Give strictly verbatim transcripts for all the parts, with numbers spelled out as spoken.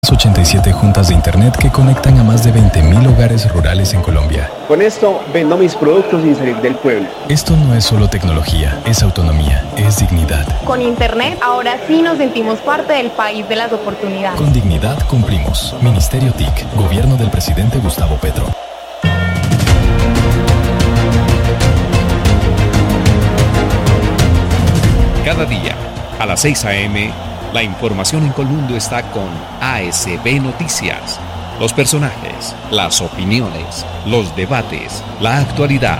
ochenta y siete juntas de internet que conectan a más de veinte mil hogares rurales en Colombia. Con esto vendo mis productos sin salir del pueblo. Esto no es solo tecnología, es autonomía, es dignidad. Con internet ahora sí nos sentimos parte del país de las oportunidades. Con dignidad cumplimos. Ministerio T I C, Gobierno del Presidente Gustavo Petro. Cada día, a las seis a eme, la información en Colmundo está con A S B Noticias. Los personajes, las opiniones, los debates, la actualidad.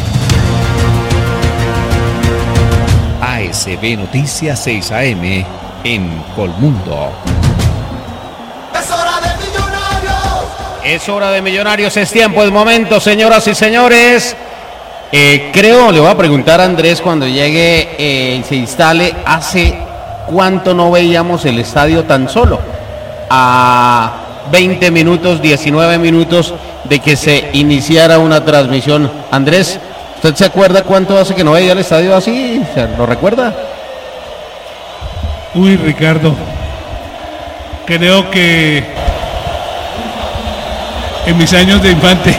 A S B Noticias seis a eme en Colmundo. Es hora de Millonarios. Es hora de Millonarios, es tiempo, es momento, señoras y señores. Eh, creo, le voy a preguntar a Andrés cuando llegue eh, y se instale, hace cuánto no veíamos el estadio tan solo. A veinte minutos, diecinueve minutos de que se iniciara una transmisión. Andrés, ¿usted se acuerda cuánto hace que no veía el estadio así? ¿Lo recuerda? Uy, Ricardo, creo que en mis años de infante.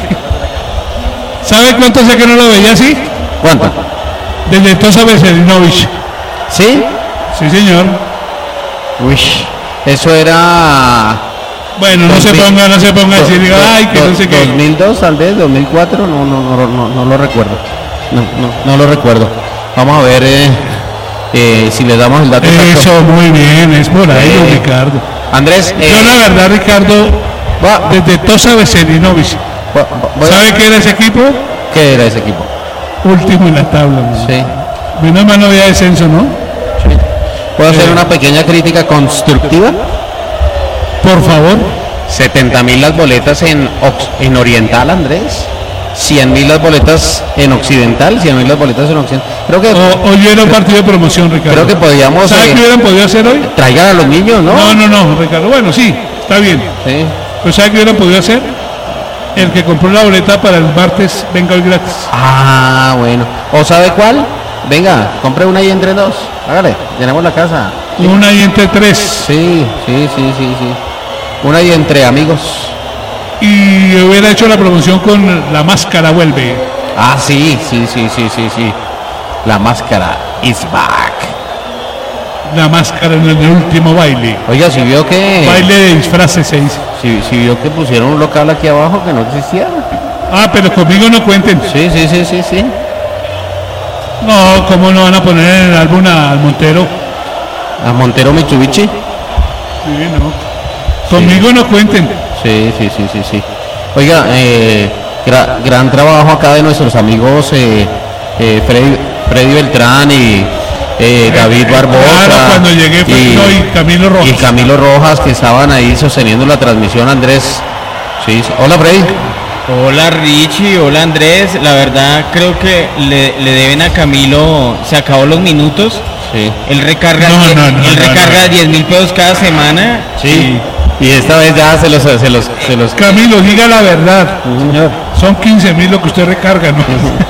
¿Sabe cuánto hace que no lo veía así? ¿Cuánto? Desde Tosa Veselinovic. ¿Sí? Sí, señor. Uy, eso era... Bueno, no se ponga, no se ponga a decir, ay, que no sé qué. ¿dos mil dos tal vez? ¿dos mil cuatro? No, no, no, no, no lo recuerdo. No, no, no lo recuerdo. Vamos a ver eh, eh, si le damos el dato. Eso, exacto. Muy bien, es por ahí, eh, Ricardo. Andrés. Eh, Yo la verdad, Ricardo, va, desde Tosa Veselinovic. ¿Sabe qué era ese equipo? ¿Qué era ese equipo? Último en la tabla. ¿No? Sí. Menos mal no había descenso, ¿no? Sí. ¿Puedo hacer una pequeña crítica constructiva? Por favor. setenta mil las boletas en, en Oriental, Andrés. cien mil las boletas en Occidental, cien mil las boletas en Occidental. Creo que o, hoy era un partido de promoción, Ricardo. Creo que podíamos... ¿Sabes eh, qué hubieran podido hacer hoy? Traigan a los niños, ¿no? No, no, no, Ricardo. Bueno, sí, está bien. Sí. Pero ¿sabes qué hubieran podido hacer? El que compró la boleta para el martes, venga hoy gratis. Ah, bueno. ¿O sabe cuál? Venga, compre una y entre dos. Hágale, llenemos la casa. ¿Sí? Una y entre tres. Sí, sí, sí, sí, sí. Una y entre amigos. Y hubiera hecho la promoción con La Máscara Vuelve. Ah, sí, sí, sí, sí, sí, sí. La Máscara is back. La Máscara en el último baile. Oiga, si vio que... Baile de disfraces se dice. Si, si vio que pusieron un local aquí abajo que no existía. Ah, pero conmigo no cuenten. Sí, sí, sí, sí, sí. No, ¿cómo no van a poner en el álbum al Montero? ¿A Montero Mitsubishi? Sí, no. Conmigo sí. No cuenten. Sí, sí, sí, sí, sí. Oiga, eh, gra, gran trabajo acá de nuestros amigos eh, eh, Freddy, Freddy Beltrán y... Eh, David Barbosa, claro, cuando llegué fue y, no, y Camilo Rojas. Y Camilo Rojas que estaban ahí sosteniendo la transmisión, Andrés. Sí, hola Freddy. Hola Richie, hola Andrés. La verdad creo que le, le deben a Camilo, se acabó los minutos. Sí. Él recarga, no, diez, no, no, él no, recarga no. diez mil pesos cada semana. Sí. Y, y esta vez ya se los, se los, se los... Camilo, diga la verdad. Señor. Son quince mil lo que usted recarga, ¿no?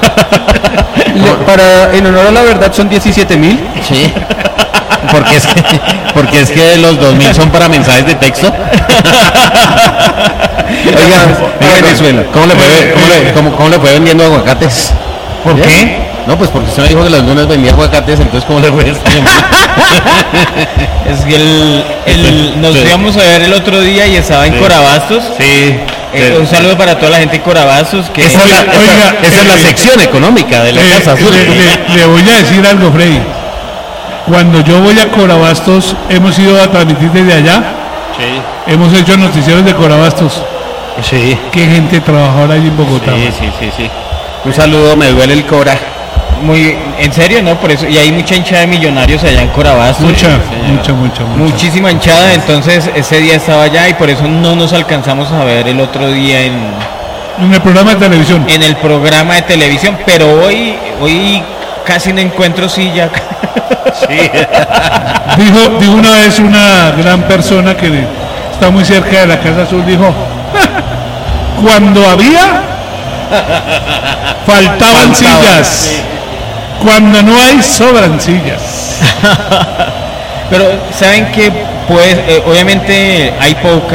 Para, en honor a la verdad son diecisiete mil. Sí. Porque es, que, porque es que los dos mil son para mensajes de texto. Oiga, oiga Venezuela, ¿cómo le puede, cómo le, cómo, cómo le puede vendiendo aguacates? ¿Por ¿Ya? qué? No, pues porque usted me dijo que las lunas vendía aguacates, entonces ¿cómo le puede? Es que el, el, nos íbamos a ver el otro día y estaba en sí. Corabastos. Sí. Eh, un saludo para toda la gente de Corabastos. Que esa, oiga, es, la, oiga, esa, esa eh, es la sección económica de la eh, Casa Azul. Le, le, le voy a decir algo, Freddy. Cuando yo voy a Corabastos, hemos ido a transmitir desde allá. Sí. Hemos hecho noticieros de Corabastos. Sí. Qué gente trabajadora hay en Bogotá. Sí, sí, sí, sí. Un saludo, me duele el Cora. Muy, en serio, ¿no? Por eso, y hay mucha hinchada de Millonarios allá en Corabastos. Mucha, sí, mucha, mucha, mucha. Muchísima hinchada, entonces ese día estaba allá y por eso no nos alcanzamos a ver el otro día en... En el programa de televisión. En el programa de televisión, pero hoy, hoy casi no encuentro silla. Sí. dijo, dijo una vez una gran persona que está muy cerca de la Casa Azul, dijo, cuando había, faltaban, faltaban sillas. Sí. Cuando no hay, sobran sillas. Pero, ¿saben qué? pues eh, obviamente hay poca